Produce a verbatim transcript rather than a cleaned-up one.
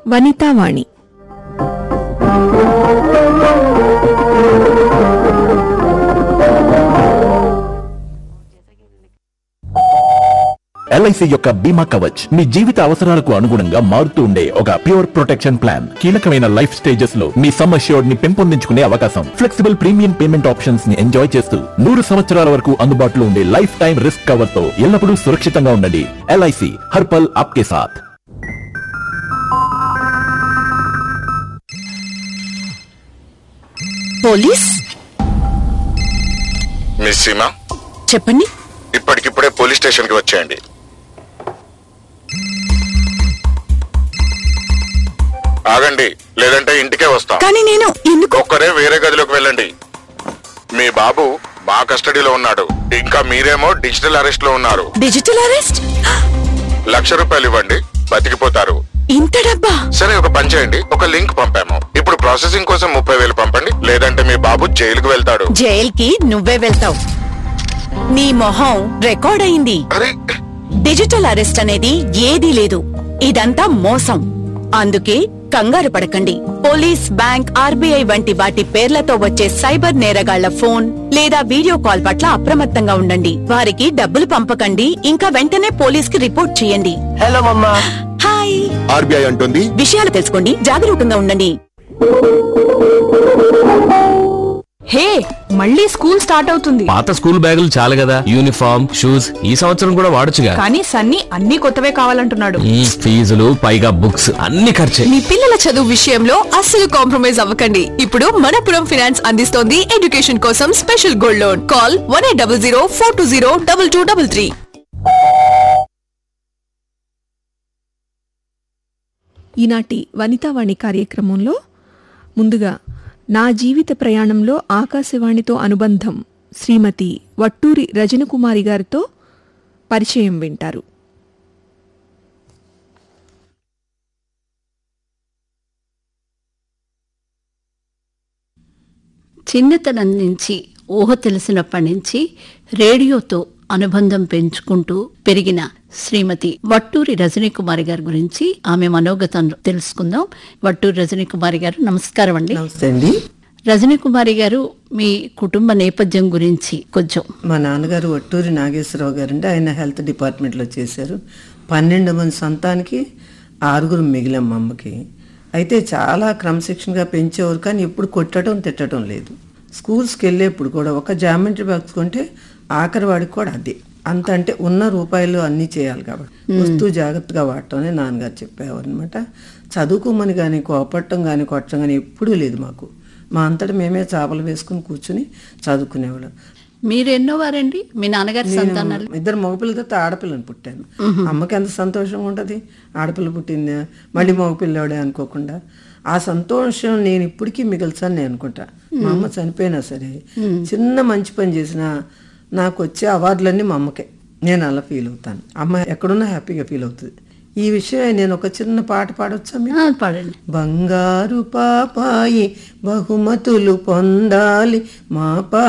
Vanitha Vani. LIC యొక్క బీమా కవచ్ మీ జీవిత అవసరాలకు అనుగుణంగా మారుతూ ఉండే ఒక ప్యూర్ ప్రొటెక్షన్ ప్లాన్. కీలకమైన లైఫ్ స్టేజెస్ లో మీ సమ్ అష్యూర్డ్ ని పెంపొందించుకునే అవకాశం, ఫ్లెక్సిబుల్ ప్రీమియం పేమెంట్ ఆప్షన్స్ ని ఎంజాయ్ చేస్తూ నూరు సంవత్సరాల వరకు అందుబాటులో ఉండే లైఫ్ టైం రిస్క్ కవర్ తో ఎల్లప్పుడూ సురక్షితంగా ఉండండి. ఎల్ఐసి హర్పల్ ఆప్కే సాథ్. పోలీస్ మిస్ సీమా, చెప్పండి. ఇప్పటికిప్పుడే పోలీస్ స్టేషన్ కి వచ్చేయండి. ఆగండి, లేదంటే ఇంటికే వస్తాం. కానీ నేను ఎందుకు? ఒక్కరే వేరే గదిలోకి వెళ్ళండి. మీ బాబు మా కస్టడీలో ఉన్నాడు, ఇంకా మీరేమో డిజిటల్ అరెస్ట్ లో ఉన్నారు. Digital arrest? లక్ష రూపాయలు ఇవ్వండి, బతికిపోతారు. ఇంత డబ్బా? సరే, ఒక పని చేయండి, ఒక లింక్ పంపాము, ఇప్పుడు ప్రాసెసింగ్ కోసం ముప్పై వేలు పంపండి, లేదంటే మీ బాబు జైలుకు వెళ్తాడు. జైలుకి నువ్వే వెళ్తావు. నీ మొహం రికార్డ్ అయింది. అరే, డిజిటల్ అరెస్ట్ అనేది ఏదీ లేదు. ఇదంతా మోసం. అందుకే కంగారు పడకండి. పోలీస్, బ్యాంక్, ఆర్బీఐ వంటి వాటి పేర్లతో వచ్చే సైబర్ నేరగాళ్ల ఫోన్ లేదా వీడియో కాల్ పట్ల అప్రమత్తంగా ఉండండి. వారికి డబ్బులు పంపకండి, ఇంకా వెంటనే పోలీస్ కి రిపోర్ట్ చేయండి. హలో మమ్మా. హాయ్. ఆర్బీఐ అంటుంది, విషయాలు తెలుసుకోండి, జాగరూకంగా ఉండండి. హే, మళ్ళీ స్కూల్ స్టార్ట్ అవుతుంది. పాత స్కూల్ బ్యాగులు చాలు కదా, యూనిఫామ్, షూస్ ఈ సంవత్సరం కూడా వాడొచ్చుగా. కానీ సన్నీ అన్ని కొత్తవే కావాలంటున్నాడు. ఫీజులు పైగా బుక్స్ అన్ని ఖర్చే. మీ పిల్లల చదువు విషయంలో అస్సలు కాంప్రమైజ్ అవ్వకండి. ఇప్పుడు మనపురం ఫైనాన్స్ అందిస్తోంది ఎడ్యుకేషన్ కోసం special gold loan. Call one eight double zero four two zero double two double three. ఈనాటి వనితావాణి కార్యక్రమంలో ముందుగా నా జీవిత ప్రయాణంలో ఆకాశవాణితో అనుబంధం శ్రీమతి వట్టూరి రజనకుమారి గారితో పరిచయం వింటారు. చిన్నతనం నుంచి ఊహ తెలిసినప్పటి నుంచి రేడియోతో అనుబంధం పెంచుకుంటూ పెరిగిన శ్రీమతి వట్టూరి రజనీకుమారి గారి గురించి, ఆమె మనోగతం తెలుసుకుందాం. వట్టూరి రజనీకుమారి గారు, నమస్కారం అండి. నమస్తే అండి. రజనీకుమారి గారు, మీ కుటుంబ నేపథ్యం గురించి కొంచెం. మా నాన్నగారు వట్టూరి నాగేశ్వరరావు గారు అండి. ఆయన హెల్త్ డిపార్ట్మెంట్లో చేశారు. పన్నెండు మంది సొంతానికి ఆరుగురు మిగిలాం మా అమ్మకి. అయితే చాలా క్రమశిక్షణగా పెంచేవారు, కానీ ఎప్పుడు కొట్టడం తిట్టడం లేదు. స్కూల్స్కి వెళ్ళేప్పుడు కూడా ఒక జామెంట్రీ బాక్స్ కొంటే ఆఖరి వాడికి కూడా అదే అంత, అంటే ఉన్న రూపాయలు అన్నీ చేయాలి కాబట్టి వస్తువు జాగ్రత్తగా వాడటం అని నాన్నగారు చెప్పేవారు అనమాట. చదువుకోమని కానీ కోపట్టం కానీ కొట్టడం కానీ ఎప్పుడూ లేదు మాకు. మా అంతటా మేమే చేపలు వేసుకుని కూర్చుని చదువుకునేవాళ్ళం. మీరు ఎన్నో వారండి? మీ నాన్నగారి సంతానాలు? ఇద్దరు మగపిల్లతో ఆడపిల్లని పుట్టాను. అమ్మకి ఎంత సంతోషంగా ఉంటుంది, ఆడపిల్ల పుట్టిందా మళ్ళీ మగపిల్లవాడే అనుకోకుండా. ఆ సంతోషం నేను ఇప్పటికీ మిగల్చాను నేను అనుకుంటా. మా అమ్మ చనిపోయినా సరే చిన్న మంచి పని చేసినా నాకు వచ్చే అవార్డులన్నీ మా అమ్మకే. నేను అలా ఫీల్ అవుతాను. అమ్మ ఎక్కడున్నా హ్యాపీగా ఫీల్ అవుతుంది. ఈ విషయం నేను ఒక చిన్న పాట పాడొచ్చా మీరు? పాడండి. బంగారు పాపాయి బహుమతులు పొందాలి మా పా